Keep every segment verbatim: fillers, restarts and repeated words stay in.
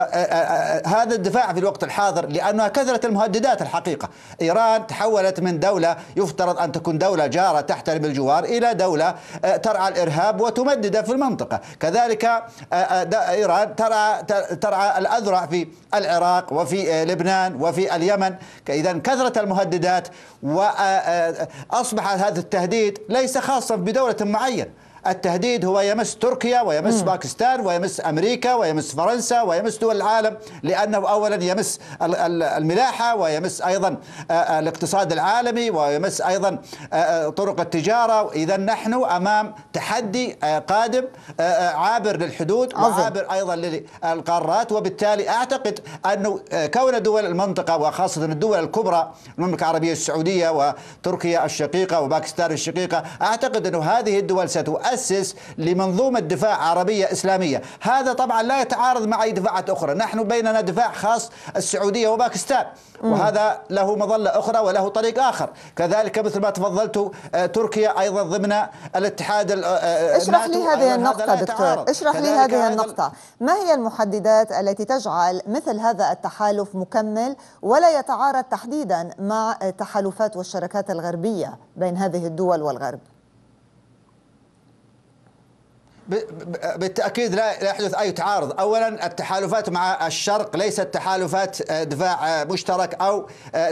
هذا الدفاع في الوقت الحاضر لأنها كثرت المهددات. الحقيقة إيران تحولت من دولة يفترض أن تكون دولة جارة تحترم الجوار إلى دولة ترعى الإرهاب وتمدد في المنطقة. كذلك إيران ترعى ترعى الأذرع في العراق وفي لبنان وفي اليمن. إذا كثرت المهددات وأصبح هذا التهديد ليس خاصا بدولة معينة. التهديد هو يمس تركيا ويمس مم. باكستان ويمس أمريكا ويمس فرنسا ويمس دول العالم، لأنه أولا يمس الملاحة ويمس أيضا الاقتصاد العالمي ويمس أيضا طرق التجارة. إذا نحن أمام تحدي قادم عابر للحدود وعابر أيضا للقارات، وبالتالي أعتقد أنه كون دول المنطقة وخاصة الدول الكبرى المملكة العربية السعودية وتركيا الشقيقة وباكستان الشقيقة، أعتقد أنه هذه الدول ستؤثر أسس لمنظومة دفاع عربية إسلامية. هذا طبعا لا يتعارض مع أي دفاعات أخرى. نحن بيننا دفاع خاص السعودية وباكستان، وهذا له مظلة أخرى وله طريق آخر. كذلك مثل ما تفضلت تركيا أيضا ضمن الاتحاد. اشرح لي هذه النقطة دكتور، اشرح لي هذه النقطة. ما هي المحددات التي تجعل مثل هذا التحالف مكمل ولا يتعارض تحديدا مع التحالفات والشراكات الغربية بين هذه الدول والغرب؟ بالتأكيد لا يحدث أي تعارض. أولا التحالفات مع الشرق ليست تحالفات دفاع مشترك أو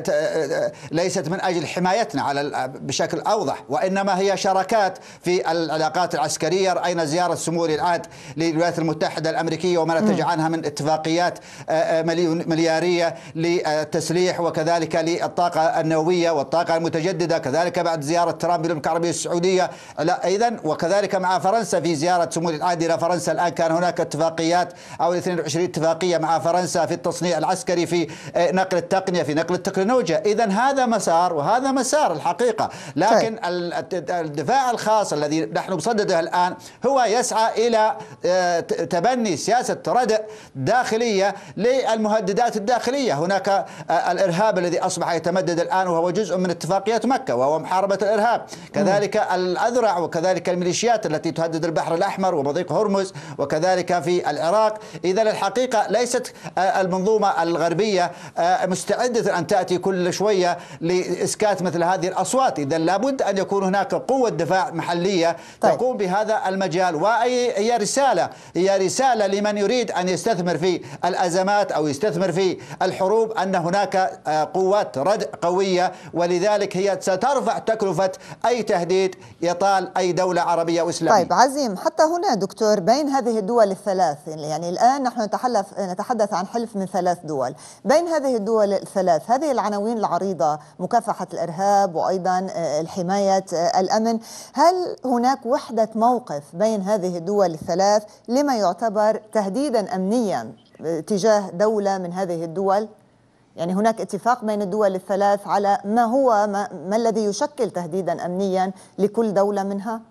ليست من أجل حمايتنا على بشكل أوضح، وإنما هي شراكات في العلاقات العسكرية. رأينا زيارة سمو ولي العهد للولايات المتحدة الأمريكية وما نتج عنها من اتفاقيات مليارية للتسليح وكذلك للطاقة النووية والطاقة المتجددة. كذلك بعد زيارة ترامب للمملكة العربية السعودية إذن، وكذلك مع فرنسا في زيارة سمو العهد إلى فرنسا. الآن كان هناك اتفاقيات أو اثنين وعشرين اتفاقية مع فرنسا في التصنيع العسكري، في نقل التقنية، في نقل التكنولوجيا. إذن هذا مسار وهذا مسار الحقيقة. لكن الدفاع الخاص الذي نحن بصدده الآن هو يسعى إلى تبني سياسة ردع داخلية للمهددات الداخلية. هناك الإرهاب الذي أصبح يتمدد الآن وهو جزء من اتفاقية مكة وهو محاربة الإرهاب. كذلك الأذرع وكذلك الميليشيات التي تهدد البحر الأحمر ومضيق هرمز وكذلك في العراق. إذا الحقيقة ليست المنظومة الغربية مستعدة أن تأتي كل شوية لإسكات مثل هذه الأصوات. إذا لابد أن يكون هناك قوة دفاع محلية طيب. تقوم بهذا المجال. وهي رسالة هي رسالة لمن يريد أن يستثمر في الأزمات أو يستثمر في الحروب أن هناك قوات ردع قوية، ولذلك هي سترفع تكلفة أي تهديد يطال أي دولة عربية وإسلامية. طيب عزيم، حتى هنا دكتور بين هذه الدول الثلاث، يعني الآن نحن نتحدث نتحدث عن حلف من ثلاث دول، بين هذه الدول الثلاث هذه العناوين العريضة مكافحة الإرهاب وأيضا الحماية الأمن، هل هناك وحدة موقف بين هذه الدول الثلاث لما يعتبر تهديدا أمنيا تجاه دولة من هذه الدول؟ يعني هناك اتفاق بين الدول الثلاث على ما هو ما, ما الذي يشكل تهديدا أمنيا لكل دولة منها؟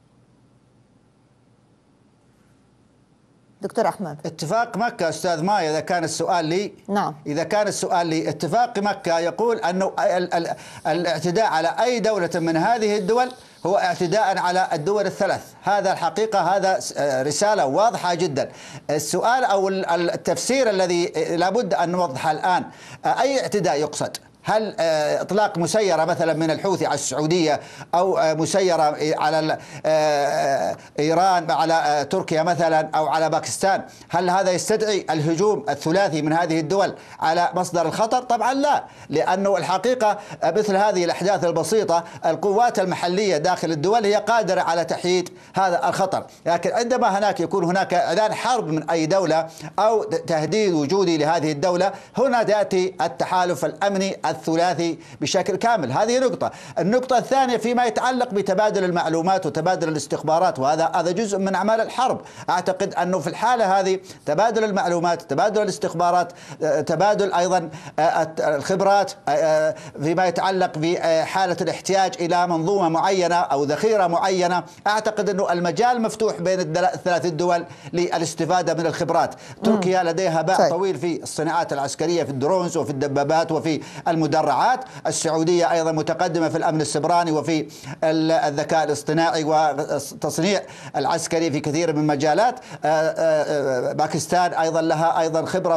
دكتور أحمد. اتفاق مكة أستاذ مايا، إذا كان السؤال لي نعم إذا كان السؤال لي اتفاق مكة يقول أنه الاعتداء على أي دولة من هذه الدول هو اعتداء على الدول الثلاث. هذا الحقيقة هذا رسالة واضحة جدا. السؤال أو التفسير الذي لابد أن نوضحه الآن، أي اعتداء يقصد؟ هل إطلاق مسيرة مثلا من الحوثي على السعودية أو مسيرة على إيران على تركيا مثلا أو على باكستان؟ هل هذا يستدعي الهجوم الثلاثي من هذه الدول على مصدر الخطر؟ طبعا لا، لأنه الحقيقة مثل هذه الأحداث البسيطة القوات المحلية داخل الدول هي قادرة على تحييد هذا الخطر. لكن عندما هناك يكون هناك إعلان حرب من أي دولة أو تهديد وجودي لهذه الدولة، هنا يأتي التحالف الأمني الثلاثي بشكل كامل. هذه نقطة. النقطة الثانية فيما يتعلق بتبادل المعلومات وتبادل الاستخبارات، وهذا هذا جزء من أعمال الحرب. أعتقد أنه في الحالة هذه تبادل المعلومات، تبادل الاستخبارات، تبادل أيضا الخبرات فيما يتعلق بحالة الاحتياج إلى منظومة معينة أو ذخيرة معينة. أعتقد أنه المجال مفتوح بين الثلاث الدول للاستفادة من الخبرات. تركيا لديها باع طويل في الصناعات العسكرية، في الدرونز وفي الدبابات وفي المدرعات. السعودية أيضا متقدمة في الأمن السبراني وفي الذكاء الاصطناعي والتصنيع العسكري في كثير من المجالات. باكستان أيضا لها أيضا خبرة